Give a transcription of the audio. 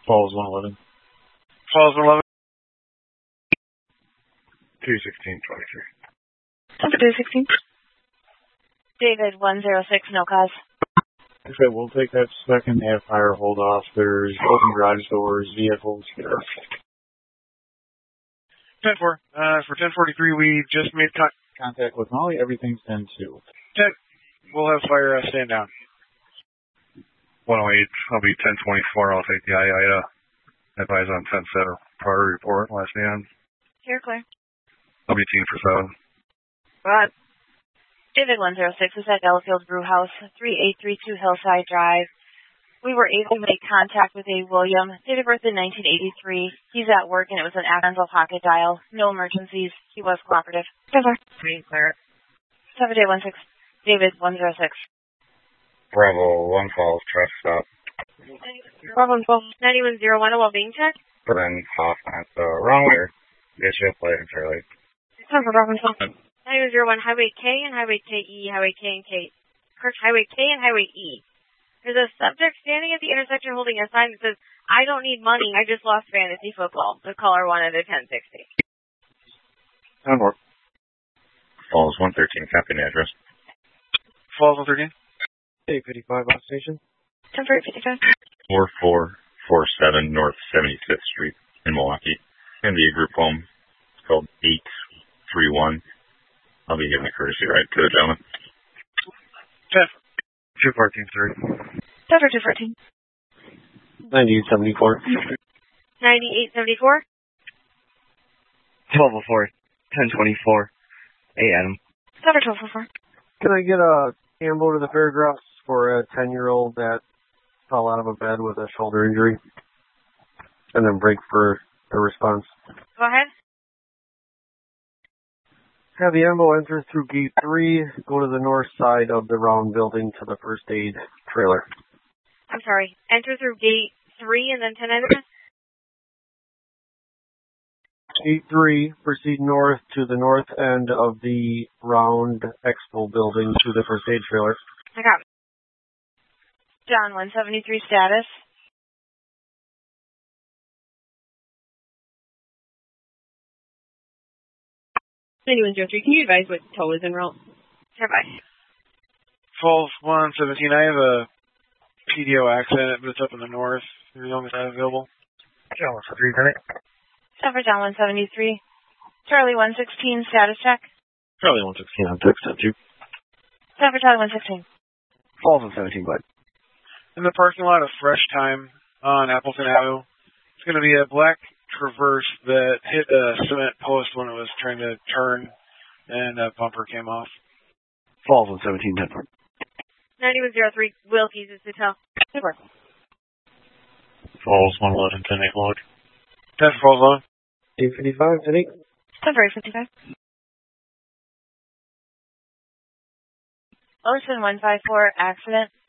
Falls 111. Falls 111. 21623. Number 216. David 106, no cause. Okay, we'll take that second half fire hold off. There's open garage doors, vehicles here. 10-4. For 1043, we just made Contact with Molly. Everything's 10-2. 10. We'll have fire stand down. 108. I'll be 1024. I'll take the IIDA. Advise on 10-7. Prior report. Last stand. Here, clear. I'll be team for 7. Rod. David 106 is at Delafield Brew House, 3832 Hillside Drive. We were able to make contact with a William, date of birth in 1983. He's at work and it was an accidental pocket dial. No emergencies. He was cooperative. Over. Green clear. 7-816. David 106. Bravo 1 Falls, traffic stop. Bravo 9101, a well-being check. Put in Hoffman, so wrong way. Get you a plate entirely. Time for Bravo 9101, Highway K and Highway KE, Highway K and K. Correct, Highway K and Highway E. There's a subject standing at the intersection holding a sign that says, I don't need money, I just lost fantasy football. The caller wanted a 1060. 10 more. Falls 113, copy the address. Falls 113. 855 on station. 10-4-55. 4447 North 75th Street in Milwaukee. It's going to be a group home. It's called 831. I'll be giving a courtesy ride to the gentleman. 10. 214, sir. 7-214. 9874. 9874. 1204. 1024. 8 Adam. 7-1244. Can I get a ambo to the fairgrounds for a 10-year-old that fell out of a bed with a shoulder injury? And then break for a response. Go ahead. Have the ambo enter through gate 3, go to the north side of the round building to the first aid trailer. I'm sorry. Enter through gate 3 and then 10 items? Gate 3, proceed north to the north end of the round expo building to the first aid trailer. I got it. John 173 status. Can you advise what tow is en route? Sure, bye. Falls 117. I have a PDO accident, but it's up in the north. You're the only side available. John 113. Stop for John 173. Charlie 116 status check. Charlie 116 on text, 10-2. Stop for Charlie 116. Falls on 17, bud. In the parking lot of Fresh Time on Appleton Avenue, it's going to be a black Traverse that hit a cement post when it was trying to turn, and a bumper came off. Falls on 17, 10. 9103 Wilkies is to tell. Super. Falls 111, 10-8 log. 10 for Falls 1. 855, 10-8. 10-55. Ocean 154 accident.